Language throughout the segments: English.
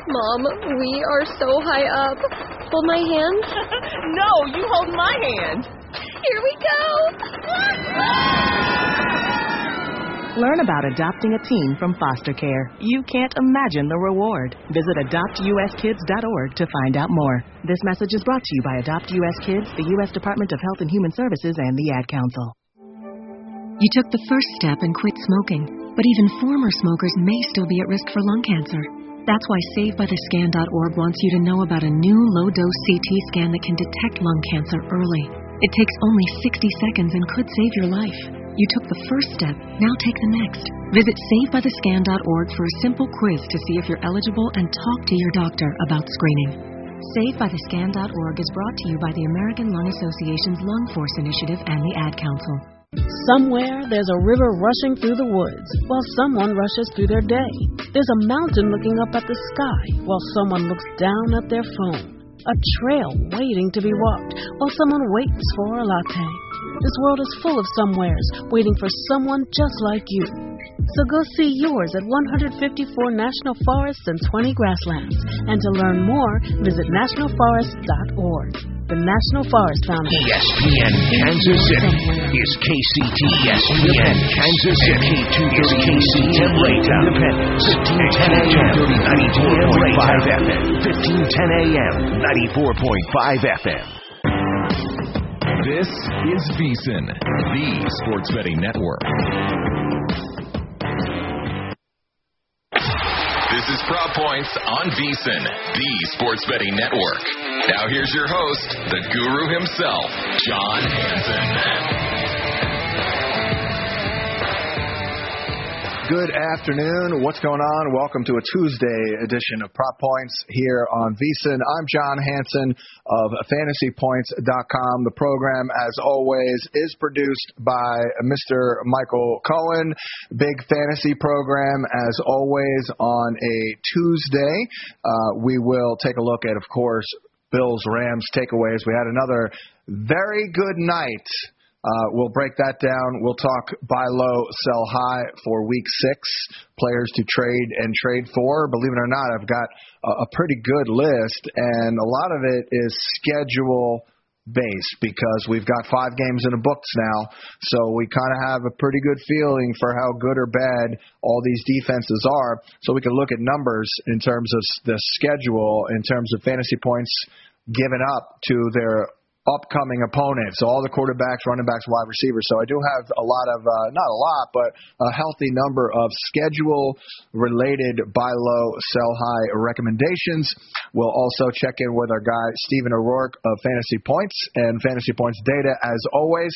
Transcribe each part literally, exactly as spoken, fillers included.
Mom, we are so high up. Hold my hand. No, you hold my hand. Here we go. Learn about adopting a teen from foster care. You can't imagine the reward. Visit adopt u s kids dot org to find out more. This message is brought to you by Adopt U S Kids, the U S Department of Health and Human Services, and the Ad Council. You took the first step and quit smoking, but even former smokers may still be at risk for lung cancer. That's why save by the scan dot org wants you to know about a new low-dose C T scan that can detect lung cancer early. It takes only sixty seconds and could save your life. You took the first step, now take the next. Visit save by the scan dot org for a simple quiz to see if you're eligible and talk to your doctor about screening. save by the scan dot org is brought to you by the American Lung Association's Lung Force Initiative and the Ad Council. Somewhere there's a river rushing through the woods while someone rushes through their day. There's a mountain looking up at the sky while someone looks down at their phone. A trail waiting to be walked while someone waits for a latte. This world is full of somewheres waiting for someone just like you. So go see yours at one hundred fifty-four national forests and twenty grasslands. And to learn more, visit national forest dot org. The National Forest Foundation. E S P N Kansas City is K C T. E S P N Kansas City is K C T. Raytown. fifteen ten A M, ninety-four point five F M. fifteen ten A M, ninety-four point five F M. This is VSiN, the Sports Betting Network. This is Prop Points on VSiN, the Sports Betting Network. Now here's your host, the guru himself, John Hansen. Good afternoon. What's going on? Welcome to a Tuesday edition of Prop Points here on VSiN. I'm John Hansen of fantasy points dot com. The program, as always, is produced by Mister Michael Cohen. Big fantasy program, as always, on a Tuesday. Uh, we will take a look at, of course, Bills, Rams takeaways. We had another very good night. Uh, we'll break that down. We'll talk buy low, sell high for week six, players to trade and trade for. Believe it or not, I've got a, a pretty good list, and a lot of it is schedule based because we've got five games in the books now, so we kind of have a pretty good feeling for how good or bad all these defenses are, so we can look at numbers in terms of the schedule, in terms of fantasy points given up to their upcoming opponents, all the quarterbacks, running backs, wide receivers. So I do have a lot of, uh, not a lot, but a healthy number of schedule-related buy low, sell high recommendations. We'll also check in with our guy, Stephen O'Rourke of Fantasy Points and Fantasy Points Data, as always.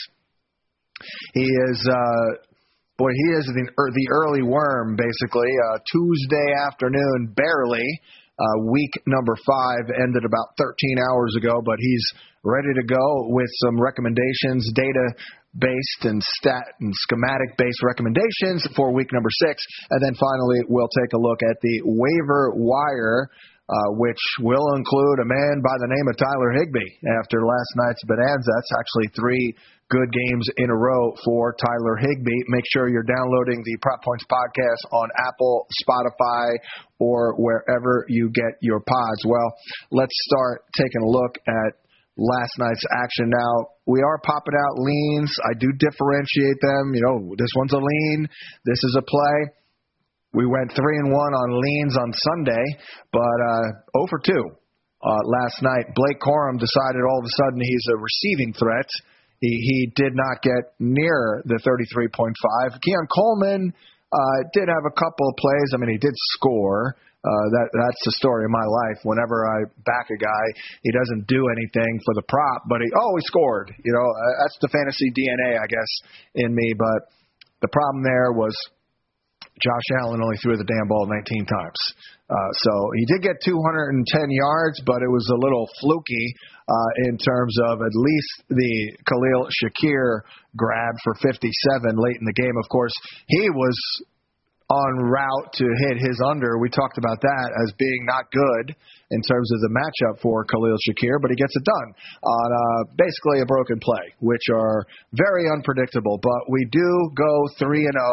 He is, uh, boy, he is the, the early worm, basically. Uh, Tuesday afternoon, barely. Uh, week number five ended about thirteen hours ago, but he's ready to go with some recommendations, data-based and stat and schematic-based recommendations for week number six. And then finally, we'll take a look at the waiver wire, uh, which will include a man by the name of Tyler Higbee after last night's bonanza. That's actually three good games in a row for Tyler Higbee. Make sure you're downloading the Prop Points podcast on Apple, Spotify, or wherever you get your pods. Well, let's start taking a look at last night's action. Now, we are popping out leans. I do differentiate them. You know, this one's a lean. This is a play. We went three and one on leans on Sunday, but uh, zero for two uh, last night. Blake Corum decided all of a sudden he's a receiving threat. He, he did not get near the thirty-three point five. Keon Coleman uh, did have a couple of plays. I mean, he did score. Uh, that that's the story of my life. Whenever I back a guy, he doesn't do anything for the prop, but he oh he scored. You know, uh, that's the fantasy D N A, I guess, in me. But the problem there was Josh Allen only threw the damn ball nineteen times. Uh, so he did get two hundred ten yards, but it was a little fluky uh, in terms of at least the Khalil Shakir grab for fifty-seven late in the game. Of course, he was en route to hit his under. We talked about that as being not good in terms of the matchup for Khalil Shakir, but he gets it done on uh, basically a broken play, which are very unpredictable. But we do go three and oh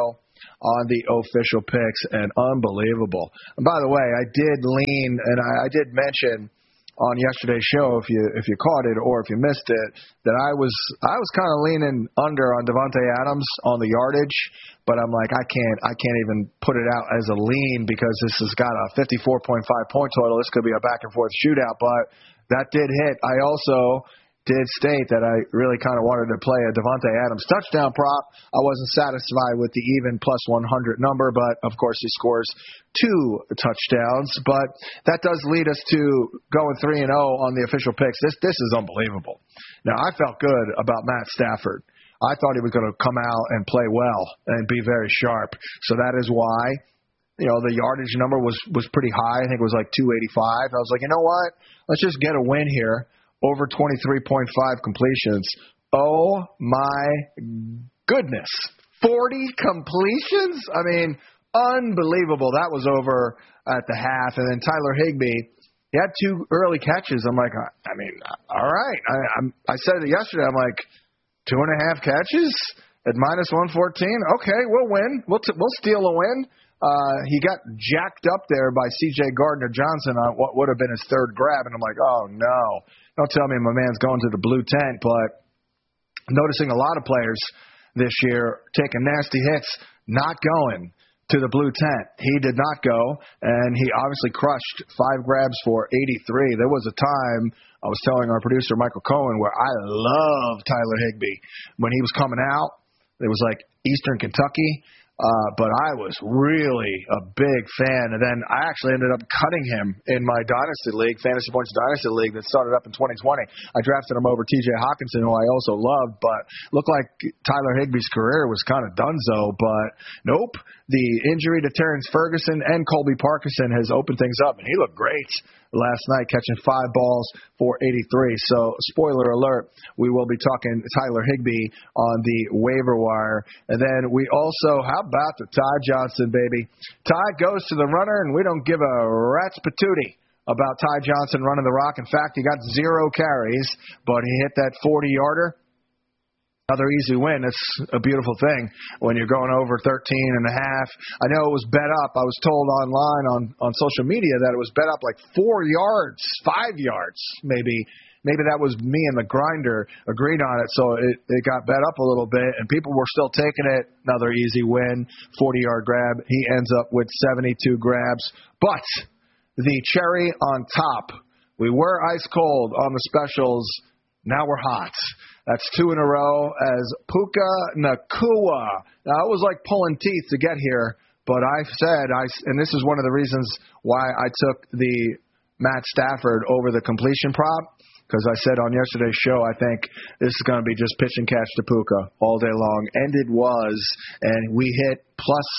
on the official picks, and unbelievable. And by the way, I did lean, and I, I did mention on yesterday's show, if you if you caught it or if you missed it, that I was I was kind of leaning under on Davante Adams on the yardage, but I'm like I can't I can't even put it out as a lean because this has got a fifty-four point five point total. This could be a back and forth shootout, but that did hit. I also did state that I really kind of wanted to play a Davante Adams touchdown prop. I wasn't satisfied with the even plus one hundred number, but of course he scores two touchdowns. But that does lead us to going three and oh on the official picks. This this is unbelievable. Now, I felt good about Matt Stafford. I thought he was going to come out and play well and be very sharp. So that is why, you know, the yardage number was, was pretty high. I think it was like two eighty-five. I was like, you know what? Let's just get a win here. Over twenty-three point five completions. Oh, my goodness. forty completions? I mean, unbelievable. That was over at the half. And then Tyler Higbee, he had two early catches. I'm like, I mean, all right. I, I'm, I said it yesterday. I'm like, two and a half catches at minus one fourteen? Okay, we'll win. We'll, t- we'll steal a win. Uh, he got jacked up there by C J Gardner-Johnson on what would have been his third grab. And I'm like, oh, no. Don't tell me my man's going to the blue tent, but noticing a lot of players this year taking nasty hits, not going to the blue tent. He did not go, and he obviously crushed five grabs for eighty-three. There was a time, I was telling our producer, Michael Cohen, where I love Tyler Higbee. When he was coming out, it was like Eastern Kentucky. Uh, but I was really a big fan, and then I actually ended up cutting him in my Dynasty League, Fantasy Points Dynasty League that started up in twenty twenty. I drafted him over T J Hockenson, who I also loved, but looked like Tyler Higbee's career was kind of donezo, but nope. The injury to Terrence Ferguson and Colby Parkinson has opened things up, and he looked great last night, catching five balls for eighty-three. So, spoiler alert, we will be talking Tyler Higbee on the waiver wire. And then we also, how about the Ty Johnson, baby? Ty goes to the runner, and we don't give a rat's patootie about Ty Johnson running the rock. In fact, he got zero carries, but he hit that forty-yarder. Another easy win. It's a beautiful thing when you're going over thirteen and a half. I know it was bet up. I was told online on, on social media that it was bet up like four yards, five yards, maybe. Maybe that was me and the grinder agreed on it, so it, it got bet up a little bit, and people were still taking it. Another easy win, forty-yard grab. He ends up with seventy-two grabs. But the cherry on top, we were ice cold on the specials. Now we're hot. That's two in a row as Puka Nacua. Now, it was like pulling teeth to get here, but I said, I, and this is one of the reasons why I took the Matt Stafford over the completion prop, because I said on yesterday's show, I think this is going to be just pitch and catch to Puka all day long. And it was, and we hit plus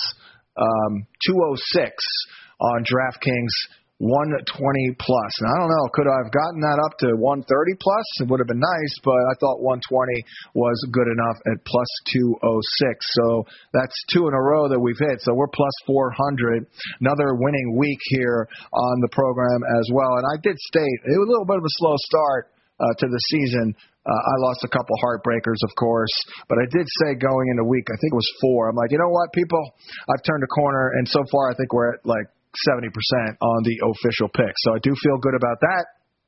um, two oh six on DraftKings. one twenty plus. And I don't know, could I have gotten that up to one thirty plus? It would have been nice, but I thought one twenty was good enough at plus two oh six. So that's two in a row that we've hit. So we're plus four hundred. Another winning week here on the program as well. And I did state it was a little bit of a slow start uh, to the season. Uh, I lost a couple heartbreakers, of course, but I did say going into week, I think it was four. I'm like, you know what, people, I've turned a corner, and so far I think we're at like seventy percent on the official pick. So I do feel good about that.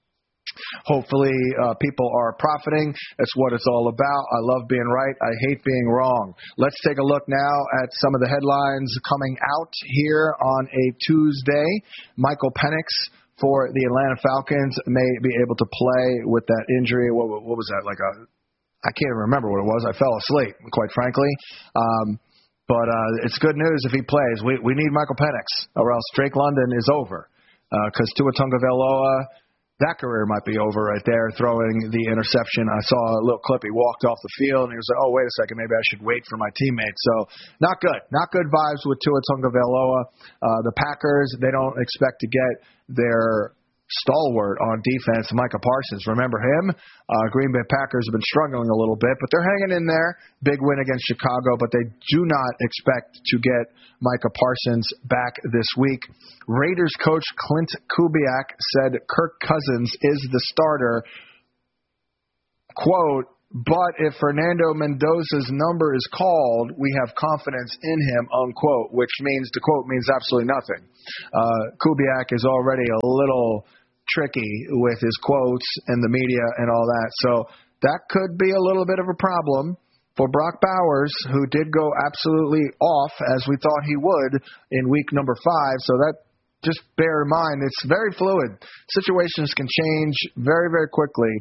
Hopefully uh, people are profiting. That's what it's all about. I love being right. I hate being wrong. Let's take a look now at some of the headlines coming out here on a Tuesday. Michael Penix for the Atlanta Falcons may be able to play with that injury. What, what was that? Like a, I can't even remember what it was. I fell asleep, quite frankly. Um, But uh, it's good news if he plays. We we need Michael Penix, or else Drake London is over. Because uh, Tua Tagovailoa, that career might be over right there, throwing the interception. I saw a little clip. He walked off the field, and he was like, oh, wait a second, maybe I should wait for my teammate. So not good. Not good vibes with Tua Tagovailoa. Uh, the Packers, they don't expect to get their stalwart on defense, Micah Parsons. Remember him? Uh, Green Bay Packers have been struggling a little bit, but they're hanging in there. Big win against Chicago, but they do not expect to get Micah Parsons back this week. Raiders coach Clint Kubiak said Kirk Cousins is the starter. Quote, but if Fernando Mendoza's number is called, we have confidence in him, unquote, which means the quote means absolutely nothing. Uh, Kubiak is already a little tricky with his quotes and the media and all that. So that could be a little bit of a problem for Brock Bowers, who did go absolutely off as we thought he would in week number five. So that, just bear in mind, it's very fluid. Situations can change very, very quickly.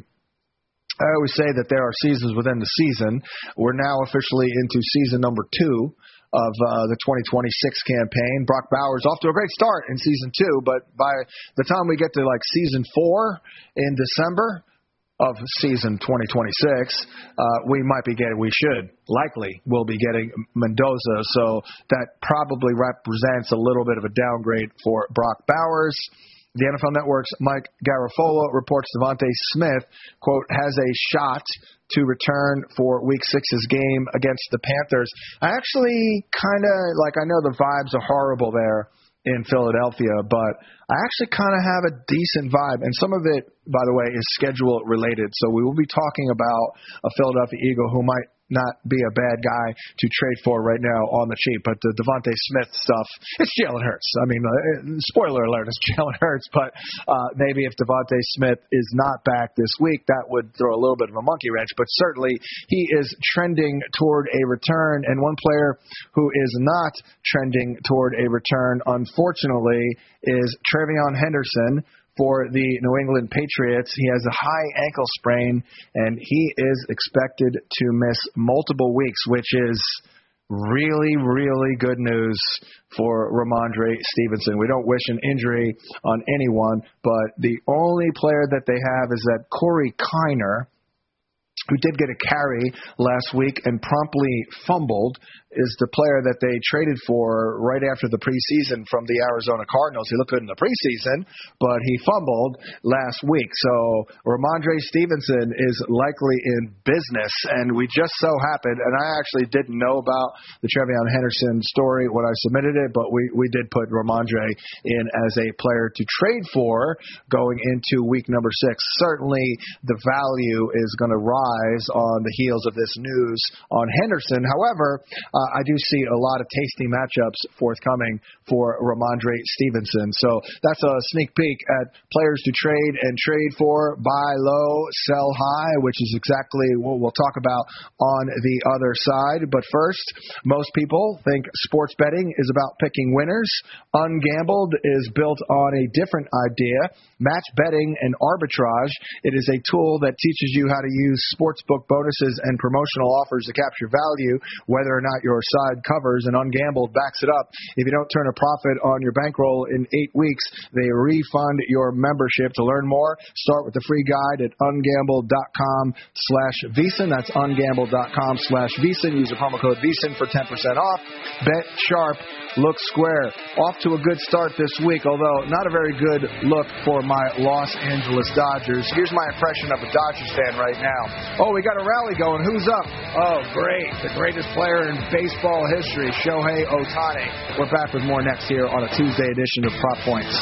I always say that there are seasons within the season. We're now officially into season number two of uh, the twenty twenty-six campaign. Brock Bowers off to a great start in season two, but by the time we get to like season four in December of season twenty twenty-six, uh, we might be getting, we should, likely will be getting Mendoza. So that probably represents a little bit of a downgrade for Brock Bowers. The N F L Network's Mike Garafolo reports Devontae Smith, quote, has a shot to return for Week six's game against the Panthers. I actually kind of, like, I know the vibes are horrible there in Philadelphia, but I actually kind of have a decent vibe. And some of it, by the way, is schedule related. So we will be talking about a Philadelphia Eagle who might not be a bad guy to trade for right now on the cheap. But the Devontae Smith stuff, it's Jalen Hurts. I mean, uh, spoiler alert, it's Jalen Hurts. But uh, maybe if Devontae Smith is not back this week, that would throw a little bit of a monkey wrench. But certainly he is trending toward a return. And one player who is not trending toward a return, unfortunately, is Travion Henderson for the New England Patriots. He has a high ankle sprain, and he is expected to miss multiple weeks, which is really, really good news for Ramondre Stevenson. We don't wish an injury on anyone, but the only player that they have is that Corey Kiner, who did get a carry last week and promptly fumbled, is the player that they traded for right after the preseason from the Arizona Cardinals. He looked good in the preseason, but he fumbled last week. So Ramondre Stevenson is likely in business, and we just so happened, and I actually didn't know about the Travion Henderson story when I submitted it, but we, we did put Ramondre in as a player to trade for going into week number six. Certainly the value is going to rise on the heels of this news on Henderson. However, uh, Uh, I do see a lot of tasty matchups forthcoming for Ramondre Stevenson. So that's a sneak peek at players to trade and trade for, buy low, sell high, which is exactly what we'll talk about on the other side. But first, most people think sports betting is about picking winners. Ungambled is built on a different idea, match betting and arbitrage. It is a tool that teaches you how to use sportsbook bonuses and promotional offers to capture value, whether or not you're your side covers, and Ungambled backs it up. If you don't turn a profit on your bankroll in eight weeks, they refund your membership. To learn more, start with the free guide at ungambled.com slash VEASAN. That's ungambled.com slash VEASAN. Use the promo code VEASAN for ten percent off. Bet sharp. Look square. Off to a good start this week, although not a very good look for my Los Angeles Dodgers. Here's my impression of a Dodgers fan right now. Oh, we got a rally going. Who's up? Oh, great. The greatest player in baseball history, Shohei Ohtani. We're back with more next here on a Tuesday edition of Prop Points.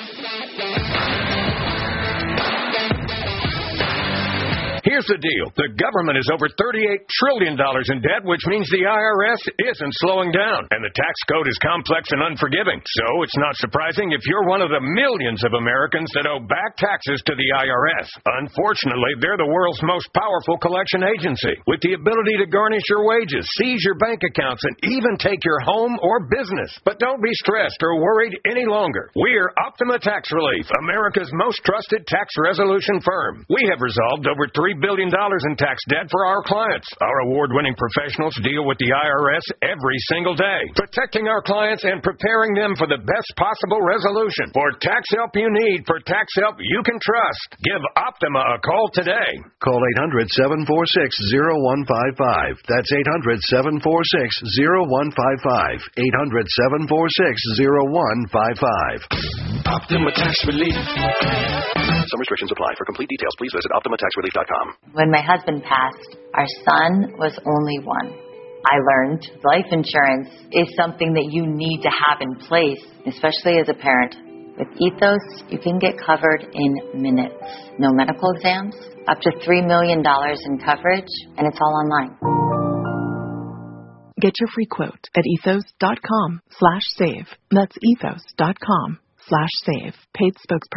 Here's the deal. The government is over thirty-eight trillion dollars in debt, which means the I R S isn't slowing down. And the tax code is complex and unforgiving. So it's not surprising if you're one of the millions of Americans that owe back taxes to the I R S. Unfortunately, they're the world's most powerful collection agency, with the ability to garnish your wages, seize your bank accounts, and even take your home or business. But don't be stressed or worried any longer. We're Optima Tax Relief, America's most trusted tax resolution firm. We have resolved over three billion dollars in tax debt for our clients. Our award-winning professionals deal with the I R S every single day, protecting our clients and preparing them for the best possible resolution. For tax help you need, for tax help you can trust, give Optima a call today. Call eight hundred, seven four six, zero one five five. That's eight hundred, seven four six, zero one five five. eight hundred, seven four six, zero one five five. Optima Tax Relief. Some restrictions apply. For complete details, please visit optima tax relief dot com. When my husband passed, our son was only one. I learned life insurance is something that you need to have in place, especially as a parent. With Ethos, you can get covered in minutes. No medical exams, up to three million dollars in coverage, and it's all online. Get your free quote at ethos.com slash save. That's ethos.com slash save. Paid spokesperson.